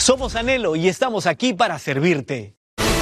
Somos Anhelo y estamos aquí para servirte.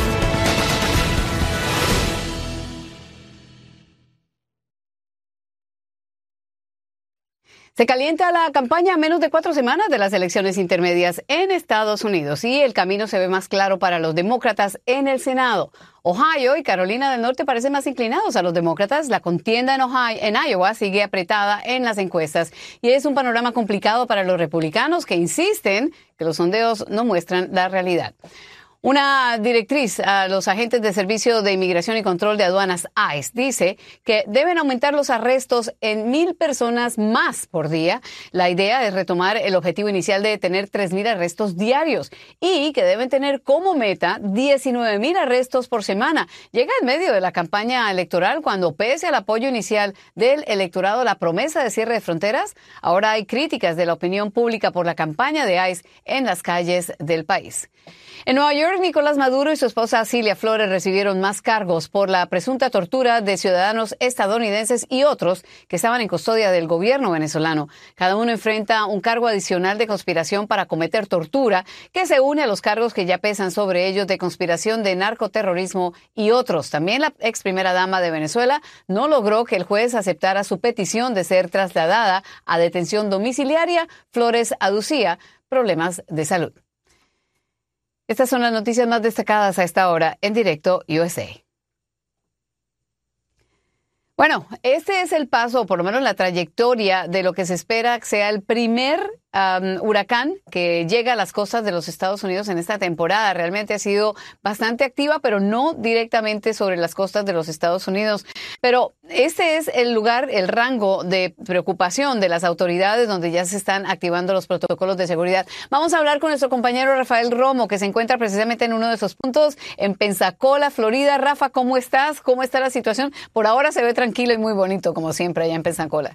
Se calienta la campaña a menos de 4 semanas de las elecciones intermedias en Estados Unidos y el camino se ve más claro para los demócratas en el Senado. Ohio y Carolina del Norte parecen más inclinados a los demócratas. La contienda en Iowa sigue apretada en las encuestas y es un panorama complicado para los republicanos que insisten que los sondeos no muestran la realidad. Una directriz a los agentes de Servicio de Inmigración y Control de Aduanas, ICE, dice que deben aumentar los arrestos en 1,000 personas más por día. La idea es retomar el objetivo inicial de tener 3,000 arrestos diarios y que deben tener como meta 19,000 arrestos por semana. Llega en medio de la campaña electoral cuando, pese al apoyo inicial del electorado a la promesa de cierre de fronteras, ahora hay críticas de la opinión pública por la campaña de ICE en las calles del país. En Nueva York, Nicolás Maduro y su esposa Cilia Flores recibieron más cargos por la presunta tortura de ciudadanos estadounidenses y otros que estaban en custodia del gobierno venezolano. Cada uno enfrenta un cargo adicional de conspiración para cometer tortura, que se une a los cargos que ya pesan sobre ellos de conspiración de narcoterrorismo y otros. También la ex primera dama de Venezuela no logró que el juez aceptara su petición de ser trasladada a detención domiciliaria. Flores aducía problemas de salud. Estas son las noticias más destacadas a esta hora en Directo USA. Bueno, este es el paso, o por lo menos la trayectoria de lo que se espera que sea el primer huracán que llega a las costas de los Estados Unidos en esta temporada. Realmente ha sido bastante activa, pero no directamente sobre las costas de los Estados Unidos. Pero este es el lugar, el rango de preocupación de las autoridades donde ya se están activando los protocolos de seguridad. Vamos a hablar con nuestro compañero Rafael Romo, que se encuentra precisamente en uno de esos puntos, en Pensacola, Florida. Rafa, ¿cómo estás? ¿Cómo está la situación? Por ahora se ve tranquilo y muy bonito, como siempre, allá en Pensacola.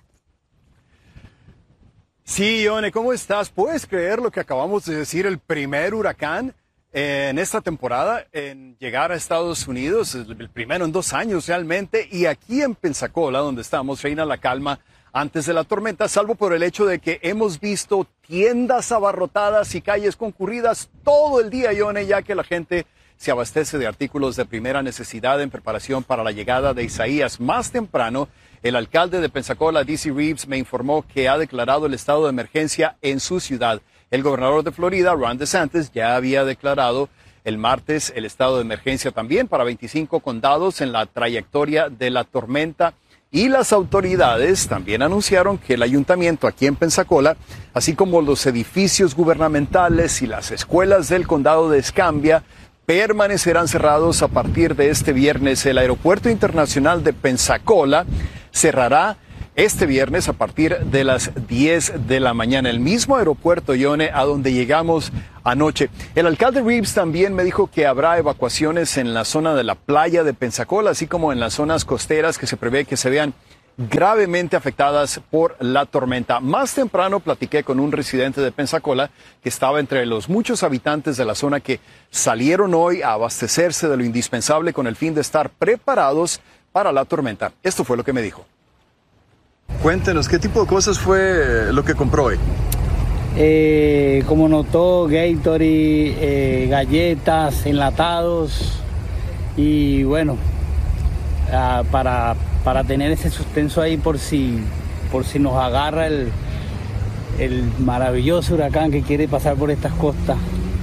Sí, Ione, ¿cómo estás? ¿Puedes creer lo que acabamos de decir? El primer huracán en esta temporada en llegar a Estados Unidos, el primero en 2 años realmente, y aquí en Pensacola, donde estamos, reina la calma antes de la tormenta, salvo por el hecho de que hemos visto tiendas abarrotadas y calles concurridas todo el día, Ione, ya que la gente se abastece de artículos de primera necesidad en preparación para la llegada de Isaías. Más temprano, el alcalde de Pensacola, D.C. Reeves, me informó que ha declarado el estado de emergencia en su ciudad. El gobernador de Florida, Ron DeSantis, ya había declarado el martes el estado de emergencia también para 25 condados en la trayectoria de la tormenta. Y las autoridades también anunciaron que el ayuntamiento aquí en Pensacola, así como los edificios gubernamentales y las escuelas del condado de Escambia, permanecerán cerrados a partir de este viernes. El aeropuerto internacional de Pensacola cerrará este viernes a partir de las 10 de la mañana. El mismo aeropuerto, Ione, a donde llegamos anoche. El alcalde Reeves también me dijo que habrá evacuaciones en la zona de la playa de Pensacola, así como en las zonas costeras que se prevé que se vean gravemente afectadas por la tormenta. Más temprano platiqué con un residente de Pensacola que estaba entre los muchos habitantes de la zona que salieron hoy a abastecerse de lo indispensable con el fin de estar preparados para la tormenta. Esto fue lo que me dijo. Cuéntenos, ¿qué tipo de cosas fue lo que compró hoy? Como notó, Gatorade, galletas, enlatados y bueno, para tener ese suspenso ahí por si nos agarra el maravilloso huracán que quiere pasar por estas costas.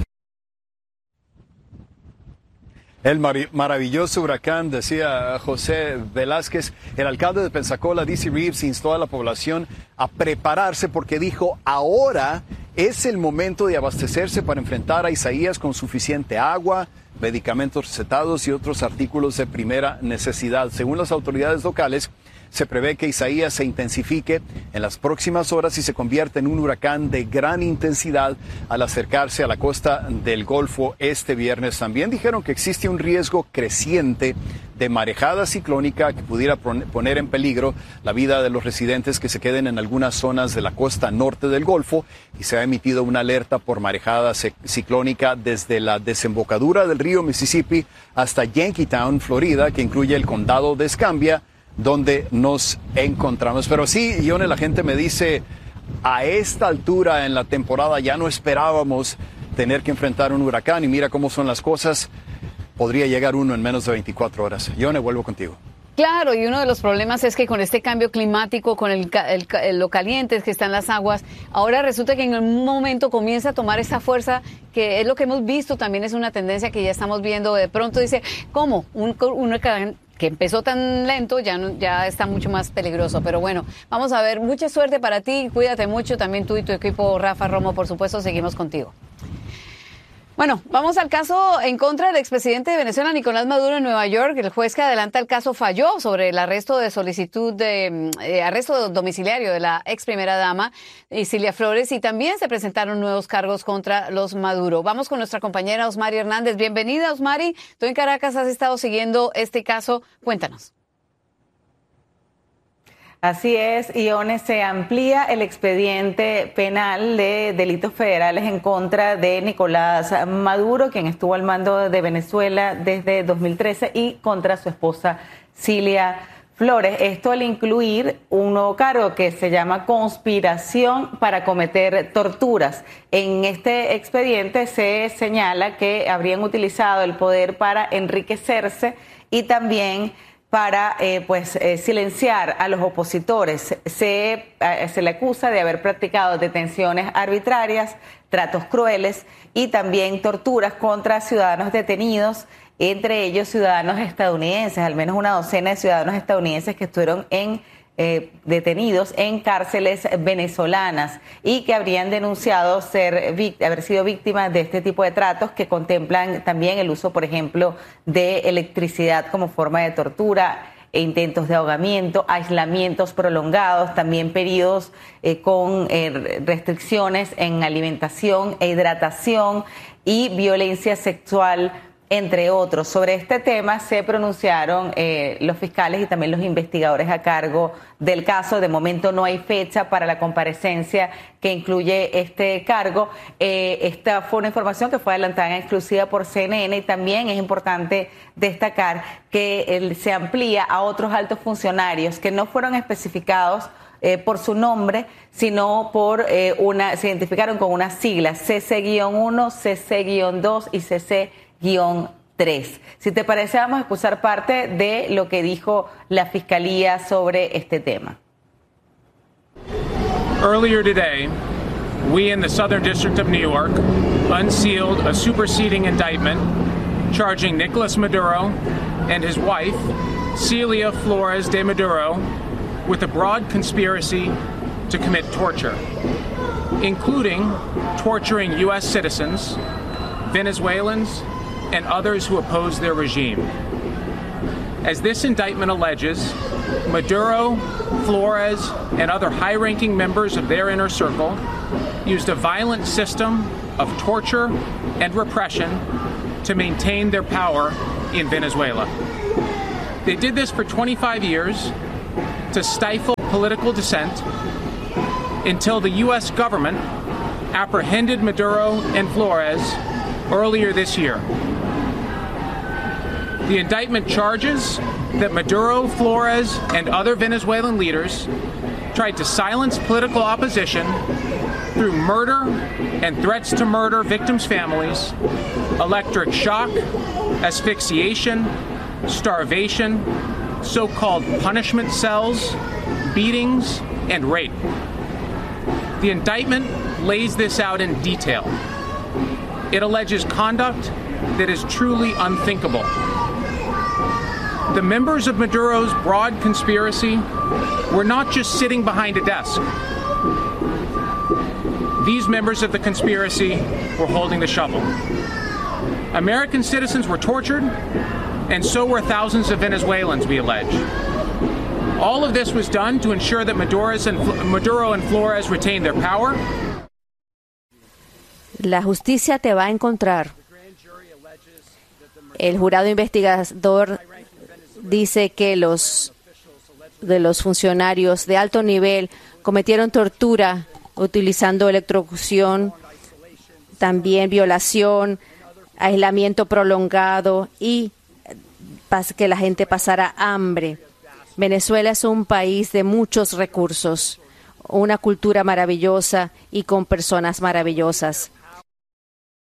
El maravilloso huracán, decía José Velázquez. El alcalde de Pensacola, D.C. Reeves, instó a la población a prepararse porque dijo, ahora es el momento de abastecerse para enfrentar a Isaías con suficiente agua, medicamentos recetados y otros artículos de primera necesidad. Según las autoridades locales, se prevé que Isaías se intensifique en las próximas horas y se convierta en un huracán de gran intensidad al acercarse a la costa del Golfo este viernes. También dijeron que existe un riesgo creciente de marejada ciclónica que pudiera poner en peligro la vida de los residentes que se queden en algunas zonas de la costa norte del Golfo, y se ha emitido una alerta por marejada ciclónica desde la desembocadura del río Mississippi hasta Yankeetown, Florida, que incluye el condado de Escambia, donde nos encontramos. Pero sí, Ione, la gente me dice, a esta altura en la temporada ya no esperábamos tener que enfrentar un huracán y mira cómo son las cosas, podría llegar uno en menos de 24 horas. Yone, vuelvo contigo. Claro, y uno de los problemas es que con este cambio climático, con lo calientes que están las aguas, ahora resulta que en un momento comienza a tomar esa fuerza, que es lo que hemos visto, también es una tendencia que ya estamos viendo. De pronto dice, ¿cómo? Un huracán que empezó tan lento ya está mucho más peligroso. Pero bueno, vamos a ver, mucha suerte para ti, cuídate mucho, también tú y tu equipo. Rafa Romo, por supuesto, seguimos contigo. Bueno, vamos al caso en contra del expresidente de Venezuela, Nicolás Maduro, en Nueva York. El juez que adelanta el caso falló sobre el arresto de solicitud de arresto domiciliario de la ex primera dama, Cilia Flores, y también se presentaron nuevos cargos contra los Maduro. Vamos con nuestra compañera Osmari Hernández. Bienvenida, Osmari. Tú en Caracas has estado siguiendo este caso. Cuéntanos. Así es, Ione, se amplía el expediente penal de delitos federales en contra de Nicolás Maduro, quien estuvo al mando de Venezuela desde 2013, y contra su esposa Cilia Flores. Esto al incluir un nuevo cargo que se llama conspiración para cometer torturas. En este expediente se señala que habrían utilizado el poder para enriquecerse y también para silenciar a los opositores. Se le acusa de haber practicado detenciones arbitrarias, tratos crueles y también torturas contra ciudadanos detenidos, entre ellos ciudadanos estadounidenses, al menos una docena de ciudadanos estadounidenses que estuvieron detenidos en cárceles venezolanas y que habrían denunciado haber sido víctimas de este tipo de tratos, que contemplan también el uso, por ejemplo, de electricidad como forma de tortura, intentos de ahogamiento, aislamientos prolongados, también periodos con restricciones en alimentación e hidratación y violencia sexual, entre otros. Sobre este tema se pronunciaron los fiscales y también los investigadores a cargo del caso. De momento no hay fecha para la comparecencia que incluye este cargo. Esta fue una información que fue adelantada en exclusiva por CNN, y también es importante destacar que se amplía a otros altos funcionarios que no fueron especificados por su nombre, sino se identificaron con unas siglas, CC-1, CC-2 y CC-3. Si te parece, vamos a escuchar parte de lo que dijo la Fiscalía sobre este tema. Earlier today, we in the Southern District of New York unsealed a superseding indictment charging Nicolas Maduro and his wife, Cilia Flores de Maduro, with a broad conspiracy to commit torture, including torturing U.S. citizens, Venezuelans, and others who oppose their regime. As this indictment alleges, Maduro, Flores, and other high-ranking members of their inner circle used a violent system of torture and repression to maintain their power in Venezuela. They did this for 25 years to stifle political dissent until the U.S. government apprehended Maduro and Flores earlier this year. The indictment charges that Maduro, Flores, and other Venezuelan leaders tried to silence political opposition through murder and threats to murder victims' families, electric shock, asphyxiation, starvation, so-called punishment cells, beatings, and rape. The indictment lays this out in detail. It alleges conduct that is truly unthinkable. The members of Maduro's broad conspiracy were not just sitting behind a desk. These members of the conspiracy were holding the shovel. American citizens were tortured, and so were thousands of Venezuelans, we allege. All of this was done to ensure that Maduro and Flores retained their power. La justicia te va a encontrar. El jurado investigador dice que los funcionarios de alto nivel cometieron tortura utilizando electrocución, también violación, aislamiento prolongado y que la gente pasara hambre. Venezuela es un país de muchos recursos, una cultura maravillosa y con personas maravillosas.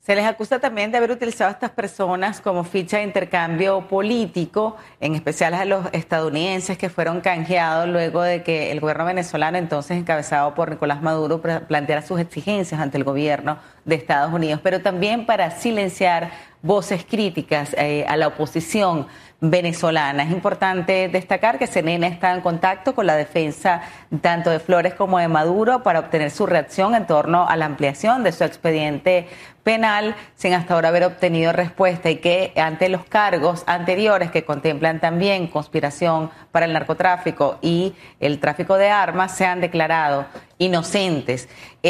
Se les acusa también de haber utilizado a estas personas como ficha de intercambio político, en especial a los estadounidenses que fueron canjeados luego de que el gobierno venezolano, entonces encabezado por Nicolás Maduro, planteara sus exigencias ante el gobierno de Estados Unidos, pero también para silenciar voces críticas a la oposición venezolana. Es importante destacar que CNN está en contacto con la defensa tanto de Flores como de Maduro para obtener su reacción en torno a la ampliación de su expediente penal, sin hasta ahora haber obtenido respuesta, y que ante los cargos anteriores que contemplan también conspiración para el narcotráfico y el tráfico de armas se han declarado inocentes.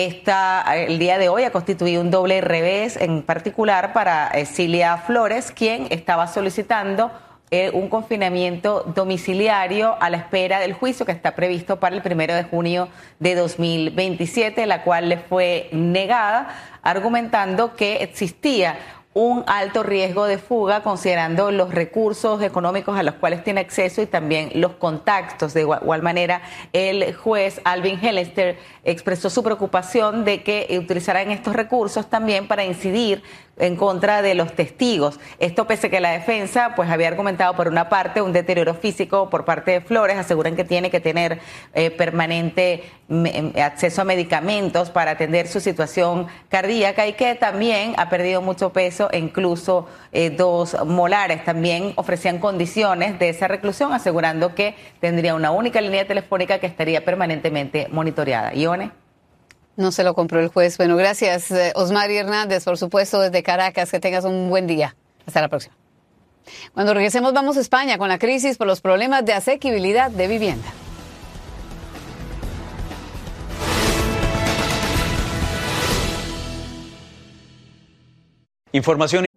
El día de hoy ha constituido un doble revés, en particular para Cilia Flores, quien estaba solicitando un confinamiento domiciliario a la espera del juicio que está previsto para el 1 de junio de 2027, la cual le fue negada, argumentando que existía un alto riesgo de fuga considerando los recursos económicos a los cuales tiene acceso y también los contactos. De igual manera, el juez Alvin Hellester expresó su preocupación de que utilizaran estos recursos también para incidir en contra de los testigos. Esto pese a que la defensa pues había argumentado por una parte un deterioro físico por parte de Flores, aseguran que tiene que tener permanente acceso a medicamentos para atender su situación cardíaca y que también ha perdido mucho peso e incluso 2 molares. También ofrecían condiciones de esa reclusión, asegurando que tendría una única línea telefónica que estaría permanentemente monitoreada. Ione. No se lo compró el juez. Bueno, gracias, Osmari Hernández, por supuesto, desde Caracas. Que tengas un buen día. Hasta la próxima. Cuando regresemos, vamos a España con la crisis por los problemas de asequibilidad de vivienda. Información